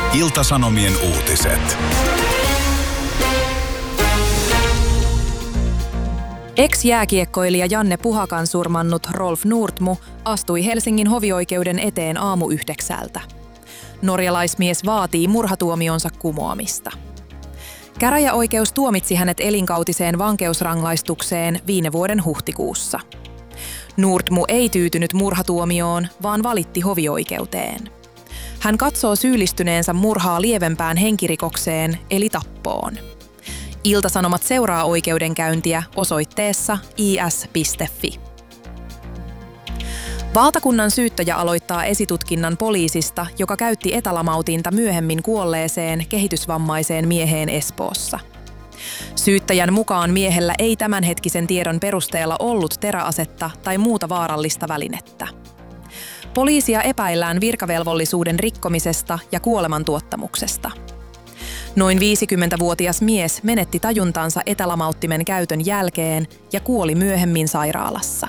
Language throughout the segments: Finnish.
Ilta-Sanomien uutiset. Ex-jääkiekkoilija Janne Puhakan surmannut Rolf Nurtmu astui Helsingin hovioikeuden eteen aamu 9:00. Norjalaismies vaatii murhatuomionsa kumoamista. Käräjäoikeus tuomitsi hänet elinkautiseen vankeusrangaistukseen viime vuoden huhtikuussa. Nurtmu ei tyytynyt murhatuomioon, vaan valitti hovioikeuteen. Hän katsoo syyllistyneensä murhaa lievempään henkirikokseen eli tappoon. Ilta-Sanomat seuraa oikeudenkäyntiä osoitteessa is.fi. Valtakunnan syyttäjä aloittaa esitutkinnan poliisista, joka käytti etälamautinta myöhemmin kuolleeseen kehitysvammaiseen mieheen Espoossa. Syyttäjän mukaan miehellä ei tämänhetkisen tiedon perusteella ollut teräasetta tai muuta vaarallista välinettä. Poliisia epäillään virkavelvollisuuden rikkomisesta ja kuolemantuottamuksesta. Noin 50-vuotias mies menetti tajuntansa etälamauttimen käytön jälkeen ja kuoli myöhemmin sairaalassa.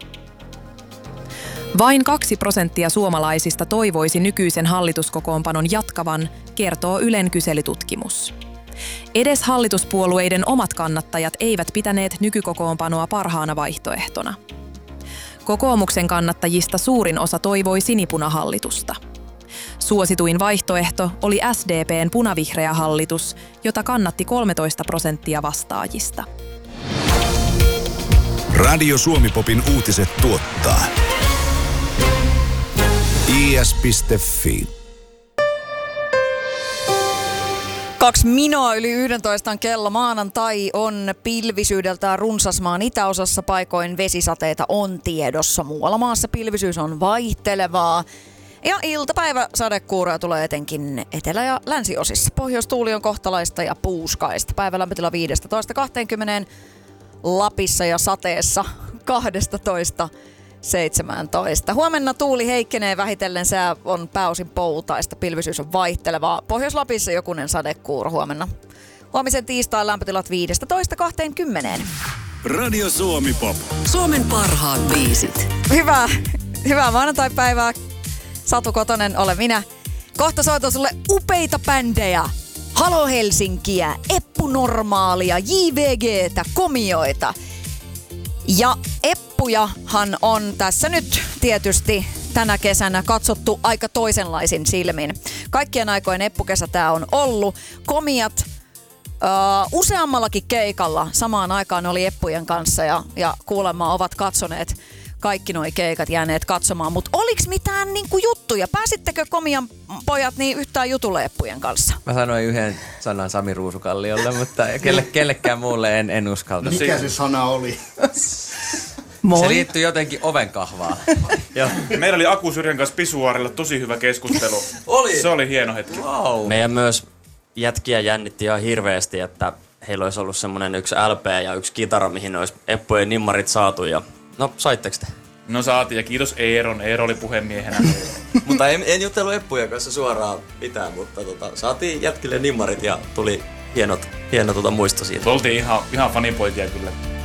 Vain 2% suomalaisista toivoisi nykyisen hallituskokoonpanon jatkavan, kertoo Ylen kyselytutkimus. Edes hallituspuolueiden omat kannattajat eivät pitäneet nykykokoonpanoa parhaana vaihtoehtona. Kokoomuksen kannattajista suurin osa toivoi sinipunahallitusta. Suosituin vaihtoehto oli SDP:n punavihreä hallitus, jota kannatti 13% vastaajista. Radio Suomi-popin uutiset tuottaa is.fi. 11:02 on kello. Maanantai on pilvisyydeltään runsas maan itäosassa, paikoin vesisateita on tiedossa. Muualla maassa pilvisyys on vaihtelevaa. Ja iltapäivä sadekuuroja tulee etenkin etelä- ja länsiosissa. Pohjoistuuli on kohtalaista ja puuskaista. Päivälämpötila 15-20, Lapissa ja sateessa 12-17. Huomenna tuuli heikkenee vähitellen, sää on pääosin poutaista, pilvisyys on vaihtelevaa. Pohjois-Lapissa jokunen sadekuuro huomenna. Huomisen tiistain lämpötilat 15-20. Radio Suomi-pop. Suomen parhaat biisit. Hyvää maanantaipäivää. Satu Kotonen olen minä. Kohta soitan sulle upeita bändejä. Halo Helsinkiä, Eppu Normaalia, JVG:tä, Komioita. Ja Eppujahan on tässä nyt tietysti tänä kesänä katsottu aika toisenlaisin silmin. Kaikkien aikojen Eppukesä tää on ollut. Komiat useammallakin keikalla samaan aikaan oli Eppujen kanssa ja kuulemma ovat katsoneet kaikki nuo keikat, jääneet katsomaan. Mutta oliks mitään niinku juttuja? Pääsittekö Komian pojat niin yhtään jutulle Eppujen kanssa? Mä sanoin yhden sanan Sami Ruusukalliolle, mutta kellekään muulle en uskalta. Mikä se sana oli? Moi. Se liittyy jotenkin ovenkahvaan. Meillä oli Aku Syrjän kanssa pisuaarilla tosi hyvä keskustelu. Se oli hieno hetki. Wow. Meidän myös jätkiä jännitti ihan hirveästi, että heillä olisi ollut semmonen yksi LP ja yksi kitara, mihin olisi Eppujen nimmarit saatu. Ja no, saitteko te? No saatiin, ja kiitos Eeron. Eero oli puhemiehenä. Mutta en jutellut Eppujen kanssa suoraan mitään, mutta saatiin jätkille nimmarit ja tuli hieno muisto siitä. Oltiin ihan fanipoikia kyllä.